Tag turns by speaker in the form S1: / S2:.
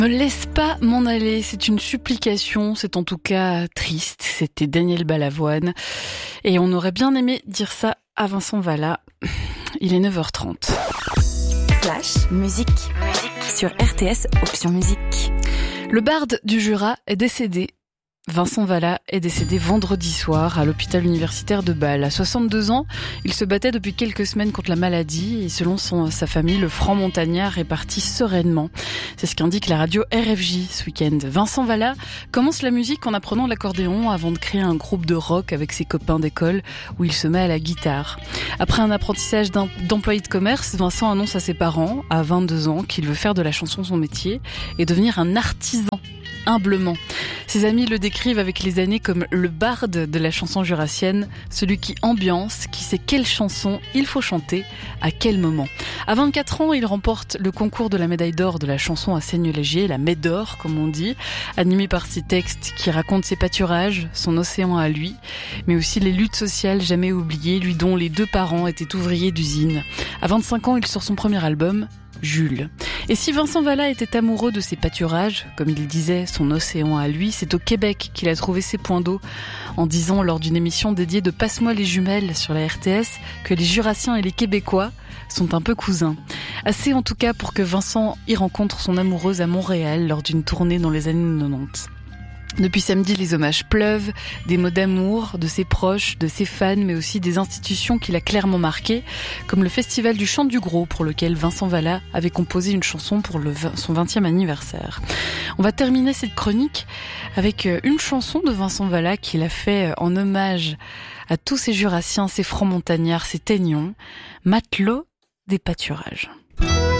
S1: Me laisse pas m'en aller, c'est une supplication, c'est en tout cas triste. C'était Daniel Balavoine et on aurait bien aimé dire ça à Vincent Vallat. Il est 9h30.
S2: Flash, musique sur RTS Option Musique.
S1: Le barde du Jura est décédé. Vincent Vallat est décédé vendredi soir à l'hôpital universitaire de Bâle. À 62 ans, il se battait depuis quelques semaines contre la maladie et selon sa famille, le franc montagnard est parti sereinement. C'est ce qu'indique la radio RFJ ce week-end. Vincent Vallat commence la musique en apprenant l'accordéon avant de créer un groupe de rock avec ses copains d'école où il se met à la guitare. Après un apprentissage d'employé de commerce, Vincent annonce à ses parents, à 22 ans, qu'il veut faire de la chanson son métier et devenir un artisan. Humblement. Ses amis le décrivent avec les années comme le barde de la chanson jurassienne, celui qui ambiance, qui sait quelle chanson il faut chanter, à quel moment. À 24 ans, il remporte le concours de la médaille d'or de la chanson à Seignelay, la Médor comme on dit, animé par ses textes qui racontent ses pâturages, son océan à lui, mais aussi les luttes sociales jamais oubliées, lui dont les 2 parents étaient ouvriers d'usine. À 25 ans, il sort son premier album, Jules. Et si Vincent Vallat était amoureux de ses pâturages, comme il disait, son océan à lui, c'est au Québec qu'il a trouvé ses points d'eau, en disant lors d'une émission dédiée de Passe-moi les jumelles sur la RTS que les Jurassiens et les Québécois sont un peu cousins. Assez en tout cas pour que Vincent y rencontre son amoureuse à Montréal lors d'une tournée dans les années 90. Depuis samedi, les hommages pleuvent, des mots d'amour de ses proches, de ses fans, mais aussi des institutions qu'il a clairement marquées, comme le Festival du Chant du Gros, pour lequel Vincent Vallat avait composé une chanson pour son 20e anniversaire. On va terminer cette chronique avec une chanson de Vincent Vallat qu'il a fait en hommage à tous ces Jurassiens, ces francs montagnards, ces teignons, matelots des pâturages.